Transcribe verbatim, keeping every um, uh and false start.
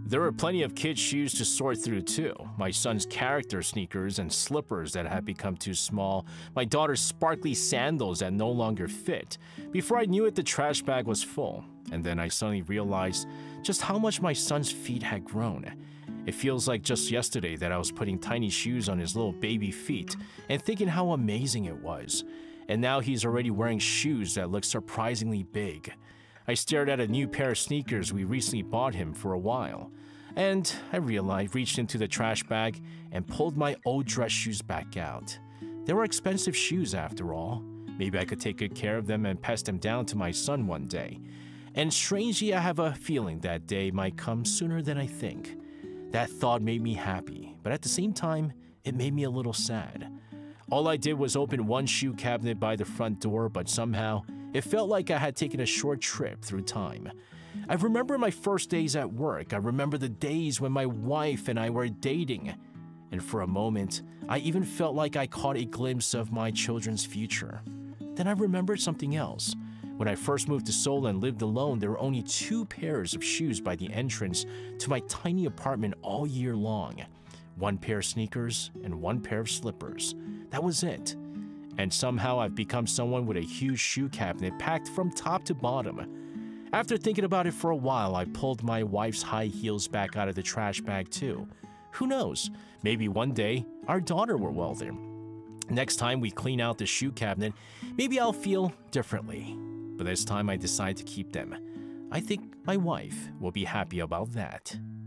There were plenty of kids' shoes to sort through too. My son's character sneakers and slippers that had become too small, my daughter's sparkly sandals that no longer fit. Before I knew it, the trash bag was full. And then I suddenly realized just how much my son's feet had grown. It feels like just yesterday that I was putting tiny shoes on his little baby feet and thinking how amazing it was. And now he's already wearing shoes that look surprisingly big. I stared at a new pair of sneakers we recently bought him for a while. And I realized, reached into the trash bag and pulled my old dress shoes back out. They were expensive shoes after all. Maybe I could take good care of them and pass them down to my son one day. And strangely, I have a feeling that day might come sooner than I think. That thought made me happy, but at the same time, it made me a little sad. All I did was open one shoe cabinet by the front door, but somehow, it felt like I had taken a short trip through time. I remember my first days at work. I remember the days when my wife and I were dating. And for a moment, I even felt like I caught a glimpse of my children's future. Then I remembered something else. When I first moved to Seoul and lived alone, there were only two pairs of shoes by the entrance to my tiny apartment all year long. One pair of sneakers and one pair of slippers. That was it. And somehow I've become someone with a huge shoe cabinet packed from top to bottom. After thinking about it for a while, I pulled my wife's high heels back out of the trash bag too. Who knows? Maybe one day our daughter will wear them. Next time we clean out the shoe cabinet, maybe I'll feel differently. But this time I decide to keep them. I think my wife will be happy about that.